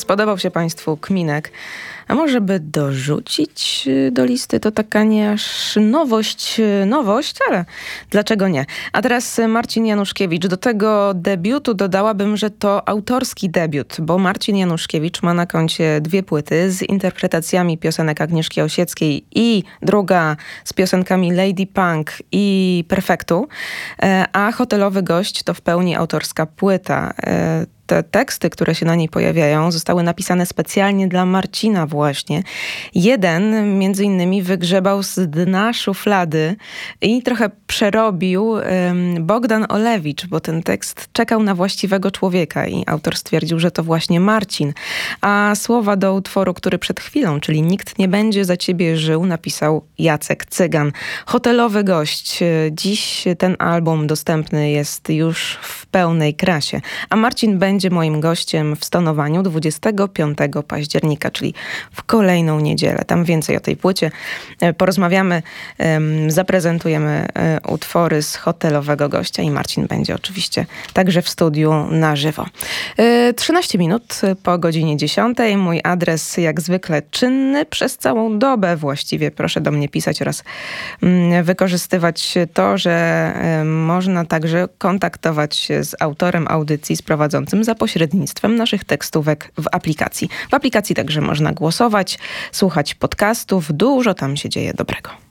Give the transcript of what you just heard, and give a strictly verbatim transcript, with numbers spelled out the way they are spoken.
spodobał się Państwu kminek, a może by dorzucić do listy, to taka nie aż nowość, nowość, ale dlaczego nie? A teraz Marcin Januszkiewicz. Do tego debiutu dodałabym, że to autorski debiut, bo Marcin Januszkiewicz ma na koncie dwie płyty z interpretacjami piosenek Agnieszki Osieckiej i druga z piosenkami Lady Punk i Perfektu, a Hotelowy Gość to w pełni autorska płyta. Te teksty, które się na niej pojawiają, zostały napisane specjalnie dla Marcina właśnie. Jeden między innymi wygrzebał z dna szuflady i trochę przerobił um, Bogdan Olewicz, bo ten tekst czekał na właściwego człowieka i autor stwierdził, że to właśnie Marcin. A słowa do utworu, który przed chwilą, czyli Nikt nie będzie za ciebie żył, napisał Jacek Cygan. Hotelowy Gość. Dziś ten album dostępny jest już w pełnej krasie, a Marcin będzie Będzie moim gościem w Stonowaniu dwudziestego piątego października, czyli w kolejną niedzielę. Tam więcej o tej płycie porozmawiamy, zaprezentujemy utwory z Hotelowego Gościa i Marcin będzie oczywiście także w studiu na żywo. trzynaście minut po godzinie dziesiątej. Mój adres jak zwykle czynny przez całą dobę właściwie. Proszę do mnie pisać oraz wykorzystywać to, że można także kontaktować się z autorem audycji, z prowadzącym za pośrednictwem naszych tekstówek w aplikacji. W aplikacji także można głosować, słuchać podcastów. Dużo tam się dzieje dobrego.